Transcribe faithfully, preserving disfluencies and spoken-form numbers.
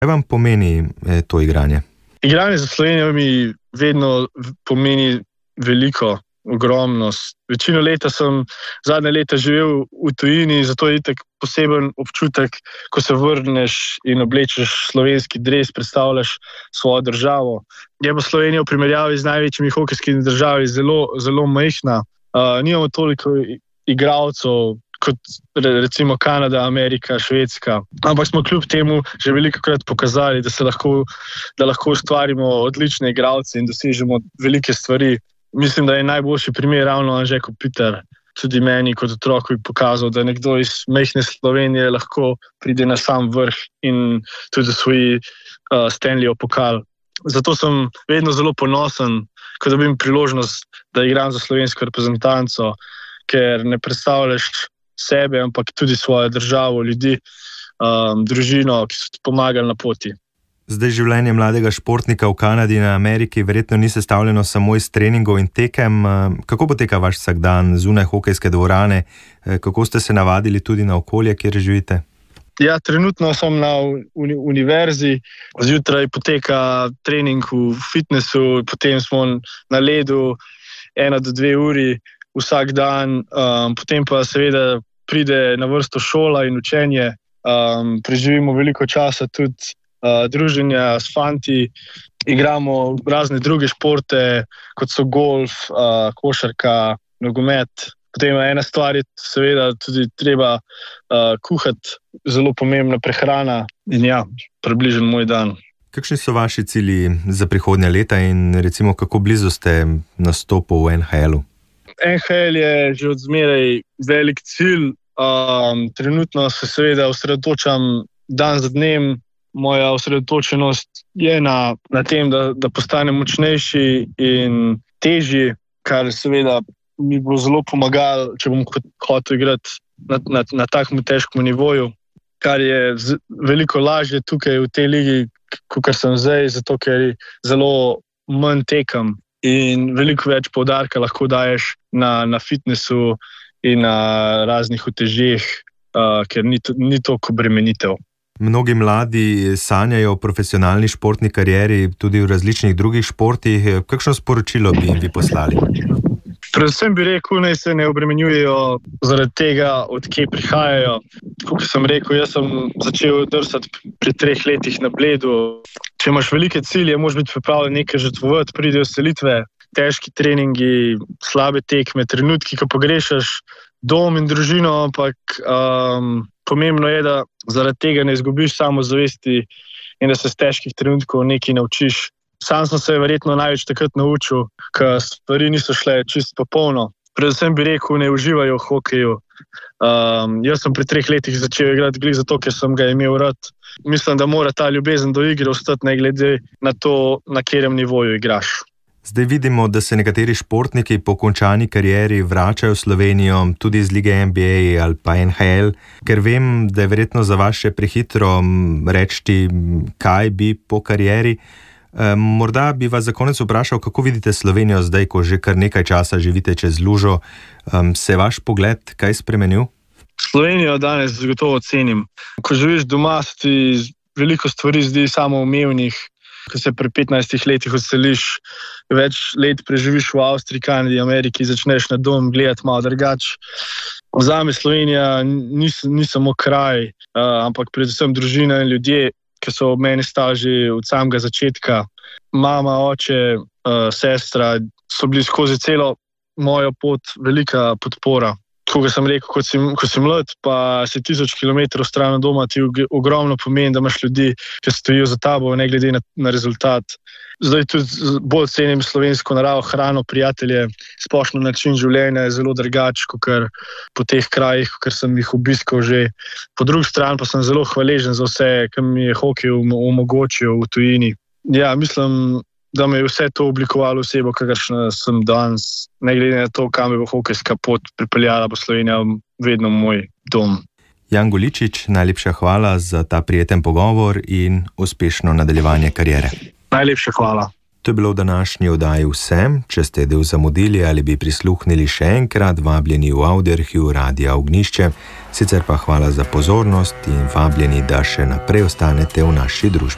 Kaj vam pomeni to igranje? Igranje za Slovenijo mi vedno pomeni veliko, ogromno. Večino leta sem zadnje leta živel v tujini, zato je itak poseben občutek, ko se vrneš in oblečeš slovenski dres, predstavljaš svojo državo. Je pa Slovenija v primerjavi z največjimi hokejskimi državami zelo, zelo majhna. Uh, nimamo toliko igralcev kot recimo Kanada, Amerika, Švedska. Ampak smo kljub temu že velikokrat pokazali, da se lahko, da lahko ustvarimo odlične igralce in dosežemo velike stvari. Mislim, da je najboljši primer ravno Anže Kopitar, tudi meni kot otroku pokazal, da nekdo iz majhne Slovenije lahko pride na sam vrh in tudi osvoji uh, Stanleyov pokal. Zato sem vedno zelo ponosen, ko dobim priložnost, da igram za slovensko reprezentanco, ker ne predstavljaš sebe, ampak tudi svojo državo, ljudi, um, družino, ki so ti pomagali na poti. Zdaj življenje mladega športnika v Kanadi in Ameriki verjetno ni sestavljeno samo iz treningov in tekem. Kako poteka vaš vsakdan zunaj hokejske dvorane? Kako ste se navadili tudi na okolje, kjer živite? Ja, trenutno sem na uni- univerzi. Zjutraj poteka trening v fitnessu, potem smo na ledu ena do dve uri vsak dan, um, potem pa seveda pride na vrsto šola in učenje. Um, preživimo veliko časa tudi uh, druženja s fanti, igramo razne druge športe, kot so golf, uh, košarka, nogomet. Potem ena stvar je seveda tudi treba uh, kuhati, zelo pomembna prehrana in ja, približen moj dan. Kakšni so vaši cilji za prihodnja leta in recimo kako blizu ste nastopu v N H L-u? N H L je že od zmeraj velik cilj. Um, trenutno se seveda osredotočam dan za dnem. Moja osredotočenost je na, na tem, da, da postanem močnejši in težji, kar seveda mi bo zelo pomagalo, če bom hotel igrati na, na, na takem težkem nivoju, kar je z, veliko lažje tukaj v tej ligi, kot sem zdaj, zato ker zelo manj tekam in veliko več poudarka lahko daješ na, na fitnessu in na raznih utežeh, uh, ker ni, ni toliko obremenitev. Mnogi mladi sanjajo o profesionalni športni karieri, tudi v različnih drugih športih. Kakšno sporočilo bi jim vi poslali? Predvsem bi rekel, naj se ne obremenjujejo zaradi tega, od kje prihajajo. Kot sem rekel, jaz sem začel drsati pri treh letih na Bledu. Če imaš velike cilje, moraš biti pripravljen nekaj žrtvovati, pridejo selitve, težki treningi, slabe tekme, trenutki, ko pogrešaš dom in družino, ampak um, pomembno je, da zaradi tega ne izgubiš samozavesti in da se z težkih trenutkov nekaj naučiš. Sam sem se verjetno največ takrat naučil, ker stvari niso šle čisto popolno. Predvsem bi rekel, ne uživajo v hokeju. Um, jaz sem pri treh letih začel igrati glih zato, ker sem ga imel rad. Mislim, da mora ta ljubezen do igre ostati ne glede na to, na katerem nivoju igraš. Zdaj vidimo, da se nekateri športniki po končani karieri vračajo v Slovenijo, tudi iz lige N B A ali pa N H L, ker vem, da je verjetno za vas še prehitro reči, kaj bi po karieri. E, morda bi vas za konec vprašal, kako vidite Slovenijo zdaj, ko že kar nekaj časa živite čez lužo. E, se je vaš pogled kaj spremenil? Slovenijo danes zagotovo cenim. Ko živiš doma, se ti veliko stvari zdi samoumevnih. Ko se pri petnajstih letih odseliš, več let preživiš v Avstriji, Kanadi, Ameriki, začneš na dom gledati malo drugače. Zame Slovenija ni, ni samo kraj, uh, ampak predvsem družina in ljudje, ki so ob meni stali že od samega začetka. Mama, oče, uh, sestra so bili skozi celo mojo pot velika podpora. Tako sem rekel, ko si, ko si mlad, pa si tisoč kilometrov stran od doma, ti ogromno pomeni, da imaš ljudi, ki stojijo za tabo, ne glede na, na rezultat. Zdaj tudi bolj cenim slovensko naravo, hrano, prijatelje, splošno način življenja je zelo drugač, kot po teh krajih, ker sem jih obiskal že. Po drugi strani pa sem zelo hvaležen za vse, kar mi je hokej omogočil v tujini. Ja, mislim, da me je vse to oblikovalo osebo, kakršna sem danes. Ne glede na to, kam je bo hokejska pot pripeljala, bo Slovenija vedno moj dom. Jan Goličič, najlepša hvala za ta prijeten pogovor in uspešno nadaljevanje kariere. Najlepša hvala. To je bilo v današnji oddaji vse. Če ste del zamudili ali bi prisluhnili še enkrat, vabljeni v Audioarhiv Radia Ognjišče. Sicer pa hvala za pozornost in vabljeni, da še naprej ostanete v naši družbi.